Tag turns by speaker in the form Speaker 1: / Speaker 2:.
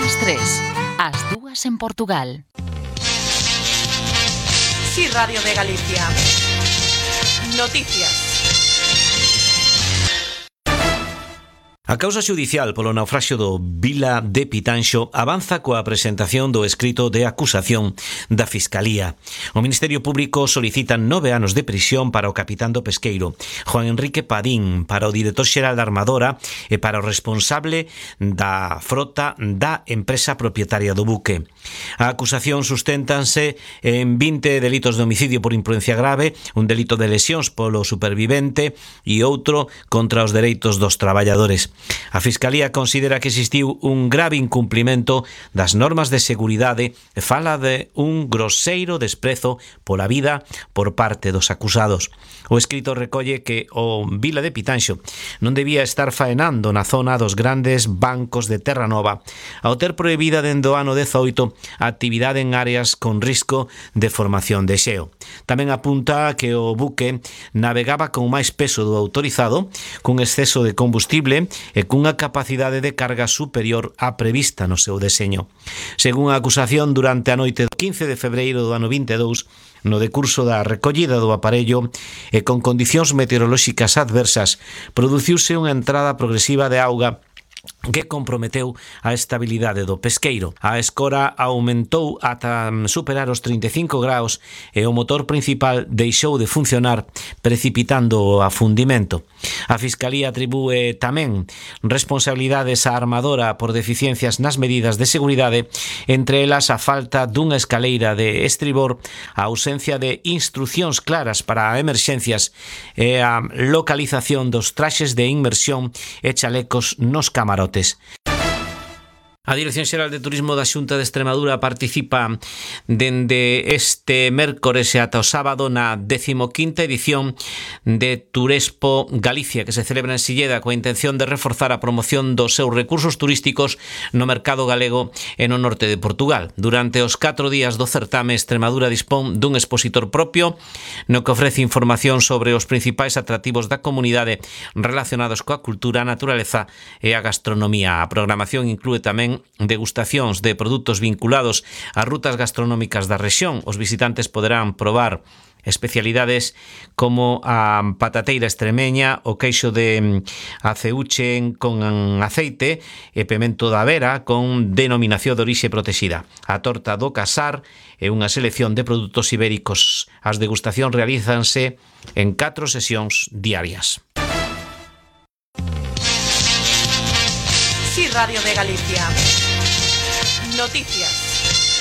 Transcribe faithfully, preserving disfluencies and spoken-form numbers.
Speaker 1: ás tres, ás dúas en Portugal.
Speaker 2: Sí, Radio de Galicia. Noticias.
Speaker 3: A causa xudicial polo naufraxio do Vila de Pitanxo avanza coa presentación do escrito de acusación da Fiscalía. O Ministerio Público solicita nove anos de prisión para o capitán do pesqueiro, Juan Enrique Padín, para o director xeral da Armadora e para o responsable da frota da empresa propietaria do buque. A acusación susténtanse en vinte delitos de homicidio por imprudencia grave, un delito de lesións polo supervivente e outro contra os dereitos dos traballadores. A Fiscalía considera que existiu un grave incumplimento das normas de seguridade e fala de un groseiro desprezo pola vida por parte dos acusados. O escrito recolle que o Vila de Pitanxo non debía estar faenando na zona dos grandes bancos de Terra Nova ao ter prohibida dende o ano dezoito a actividade en áreas con risco de formación de xeo. Tamén apunta que o buque navegaba con máis peso do autorizado, cun exceso de combustible e cunha capacidade de carga superior á prevista no seu deseño. Según a acusación, durante a noite do quince de febreiro do ano vinte e dous, no decurso da recollida do aparello e con condicións meteorolóxicas adversas, produciuse unha entrada progresiva de auga que comprometeu a estabilidade do pesqueiro. A escora aumentou ata superar os trinta e cinco graus e o motor principal deixou de funcionar, precipitando o afundimento. A Fiscalía atribúe tamén responsabilidades á Armadora por deficiencias nas medidas de seguridade, entre elas a falta dunha escaleira de estribor, a ausencia de instruccións claras para emerxencias e a localización dos traxes de inmersión e chalecos nos camarotes. A Dirección Xeral de Turismo da Xunta de Extremadura participa dende este mércores e ata o sábado na decimoquinta edición de Turespo Galicia, que se celebra en Silleda coa intención de reforzar a promoción dos seus recursos turísticos no mercado galego e no norte de Portugal. Durante os catro días do certame, Extremadura dispón dun expositor propio no que ofrece información sobre os principais atractivos da comunidade relacionados coa cultura, a naturaleza e a gastronomía. A programación inclúe tamén degustacións de produtos vinculados ás rutas gastronómicas da rexión. Os visitantes poderán probar especialidades como a patateira extremeña, o queixo de aceuche con aceite e pemento da vera con denominación de orixe protexida, a torta do casar e unha selección de produtos ibéricos. As degustacións realízanse en catro sesións diarias.
Speaker 2: Sí, Radio de Galicia. Noticias.